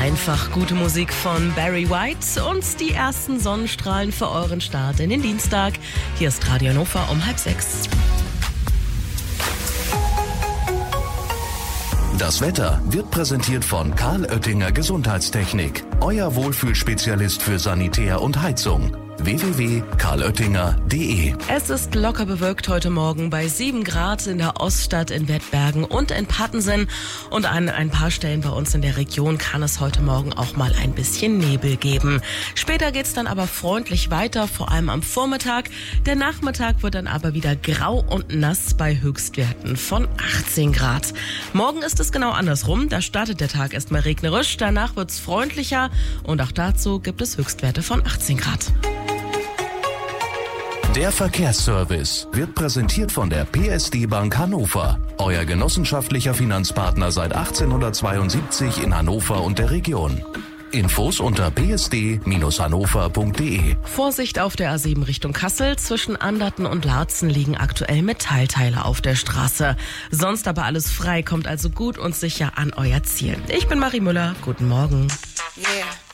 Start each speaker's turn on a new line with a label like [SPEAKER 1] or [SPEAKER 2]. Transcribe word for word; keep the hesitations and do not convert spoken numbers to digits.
[SPEAKER 1] Einfach gute Musik von Barry White und die ersten Sonnenstrahlen für euren Start in den Dienstag. Hier ist Radio Hannover um halb sechs.
[SPEAKER 2] Das Wetter wird präsentiert von Karl Oettinger Gesundheitstechnik. Euer Wohlfühlspezialist für Sanitär und Heizung. w w w punkt karl oettinger punkt d e.
[SPEAKER 1] Es ist locker bewölkt heute Morgen bei sieben Grad in der Oststadt, in Wettbergen und in Pattensen. Und an ein paar Stellen bei uns in der Region kann es heute Morgen auch mal ein bisschen Nebel geben. Später geht's dann aber freundlich weiter, vor allem am Vormittag. Der Nachmittag wird dann aber wieder grau und nass bei Höchstwerten von achtzehn Grad. Morgen ist es genau andersrum. Da startet der Tag erstmal regnerisch, danach wird's freundlicher und auch dazu gibt es Höchstwerte von achtzehn Grad.
[SPEAKER 2] Der Verkehrsservice wird präsentiert von der P S D Bank Hannover. Euer genossenschaftlicher Finanzpartner seit achtzehnhundertzweiundsiebzig in Hannover und der Region. Infos unter p s d Bindestrich hannover punkt d e.
[SPEAKER 1] Vorsicht auf der A sieben Richtung Kassel. Zwischen Anderten und Laatzen liegen aktuell Metallteile auf der Straße. Sonst aber alles frei, kommt also gut und sicher an euer Ziel. Ich bin Marie Müller. Guten Morgen.
[SPEAKER 3] Yeah.